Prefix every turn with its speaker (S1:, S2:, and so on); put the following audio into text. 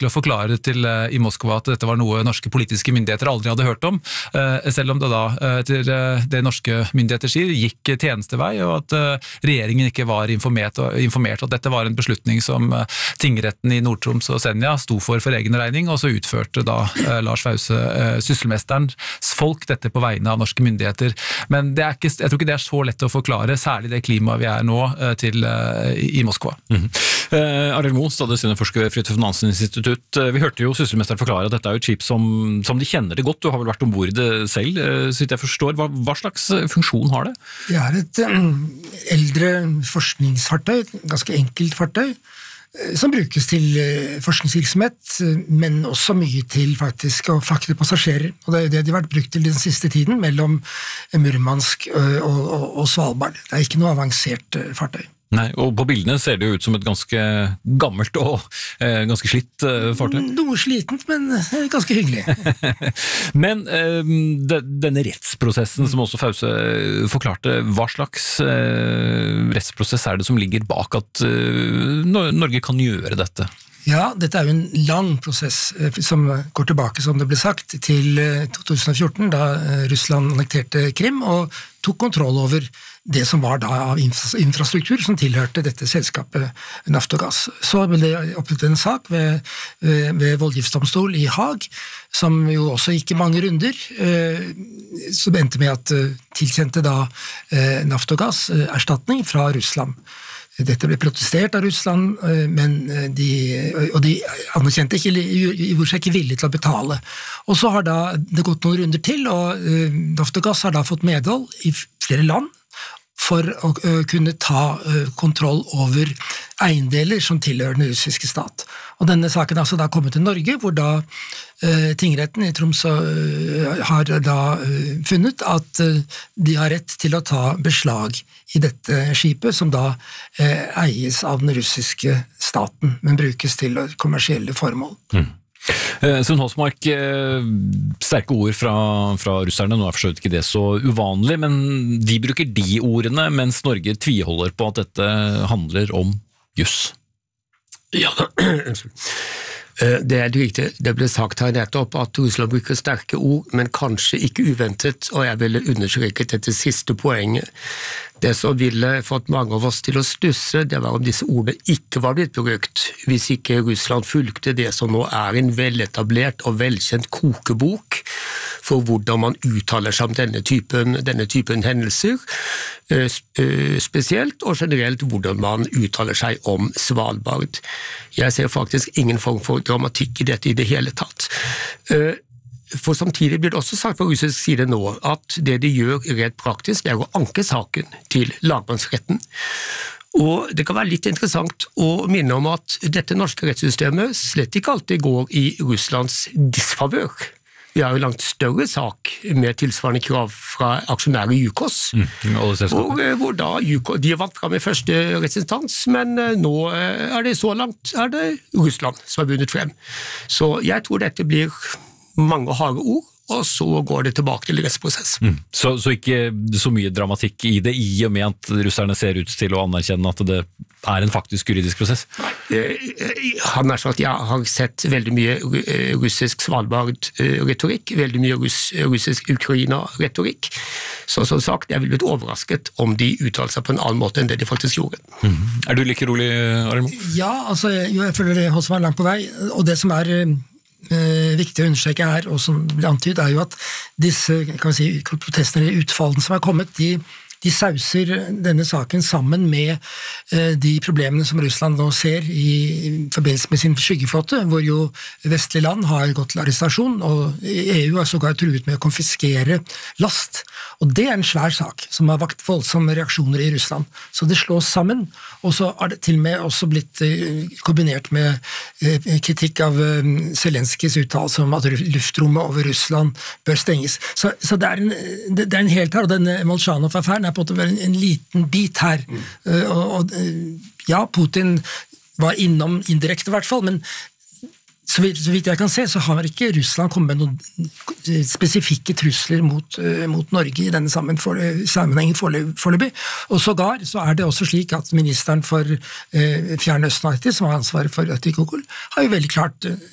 S1: vanskelig å forklare til i Moskva at dette var noe norske politiske myndigheter aldri hadde hørt om, selv om det da, til det norske myndigheter sier, gikk tjenestevei, og at regjeringen ikke var informert at dette var en beslutning som tingretten i Nord-Troms og Senja sto for egen regning, og så utførte da Lars Fause, sysselmesterens folk, dette på vegne av norske myndigheter. Men det jeg tror ikke det så lett å forklare, særlig det klimaet vi nå i Moskva.
S2: Arild Moe, stadig seniorforsker ved Fridtjof Nansen Institutt. Vi hørte jo sysselmesteren forklare at dette er et skip som de kjenner det godt. Du har vel vært ombord i det selv, så jeg forstår. Hva slags funksjon har det?
S3: Det er et eldre forskningsfartøy, ganske enkelt fartøy, som brukes til forskningsvirksomhet, men også mye til faktisk å frakte passasjerer. Og det har vært brukt til den siste tiden mellom Murmansk og Svalbard. Det er ikke noe avansert fartøy.
S2: Nei, og på bildene ser det jo ut som et ganske gammelt og ganske slitt fartøy.
S3: Noe slitent, men ganske hyggelig.
S2: Men denne rettsprosessen som også Fause forklarte, hva slags rettsprosess er det som ligger bak at Norge kan gjøre dette?
S3: Ja, dette er jo en lang prosess som går tilbake, som det ble sagt, til 2014, da Russland annekterte Krim og tok kontroll over det som var da av infrastruktur som tilhørte dette selskapet Naftogaz. Så ble det opprettet en sak ved voldgiftsdomstol i Haag, som jo også gikk i mange runder, så det endte med at tilkjente da Naftogaz erstatning fra Russland. Dette ble protestert av Russland, men de anerkjente ikke, gjorde seg ikke villige til å betale. Og så har da det gått noen runder til, og Naftogaz har da fått medhold i flere land for å kunne ta kontroll over eiendeler som tilhører den russiske stat. Og denne saken har altså da kommet til Norge, hvor da tingretten i Tromsø har da funnet at de har rett til å ta beslag i dette skipet, som da eies av den russiske staten, men brukes til kommersielle formål.
S2: Sund Holsmark, sterke ord fra russerne, nå er forstått ikke det så uvanlig, men de bruker de ordene, mens Norge tviholder på at dette handler om juss.
S4: Ja, det er riktig. Det ble sagt her nettopp at Russland bruker sterke ord, men kanskje ikke uventet, og jeg ville understreket dette siste poenget. Det som ville fått mange av oss til å stusse, det var om disse ordene ikke var blitt brukt, hvis ikke Russland fulgte det som nå er en veletablert og velkjent kokebok for hvordan man uttaler seg om denne typen hendelser, spesielt og generelt hvordan man uttaler seg om Svalbard. Jeg ser faktisk ingen form for dramatikk i dette i det hele tatt. For samtidig blir det også sagt fra russisk side nå at det de gjør rett praktisk er å anke saken til lagmannsretten. Og det kan være litt interessant å minne om at dette norske rettssystemet slett ikke alltid går i Russlands disfavør. Vi har jo langt større sak med tilsvarende krav fra aksjonærer i Yukos, hvor da de har vant frem i første rettsinstans, men nå er det så langt er det Russland som har vunnet frem. Så jeg tror dette blir mange harde ord, og så går det tilbake til rettsprosess.
S2: Så ikke så mye dramatikk i det, i og med at russerne ser ut til å anerkjenne at det er en faktisk juridisk prosess?
S4: Han har sagt, jeg har sett veldig mye russisk Svalbard-retorikk, veldig mye russisk Ukraina-retorikk, så som sagt, jeg ville blitt overrasket om de uttalte seg på en annen måte enn det de faktisk gjorde.
S2: Er du like rolig, Arild Moe?
S3: Ja, altså, jeg føler det også var langt på vei, og det som er viktig å understreke her, og som ble antydet, er jo at disse protestene eller utfallene som er kommet, de sauser denne saken sammen med de problemene som Russland nå ser i forbindelse med sin skyggeflåte, hvor jo vestlige land har gått til arrestasjon, og EU har sågar truet med å konfiskere last. Og det er en svær sak, som har vakt voldsomme reaksjoner i Russland. Så det slås sammen, og så har det til og med også blitt kombinert med kritikk av Zelenskijs uttalelse om at luftrommet over Russland bør stenges. Så det er en helt her, og denne Molchanov-affæren er på en liten bit her. Ja, Putin var innom indirekte i hvert fall, men så vidt jeg kan se, så har ikke Russland kommet med noen spesifikke trusler mot Norge i denne sammenhengen foreløpig. Og sågar så er det også slik at ministeren for Fjern Østen-Arktis, som har ansvaret for Arktis, har jo veldig klart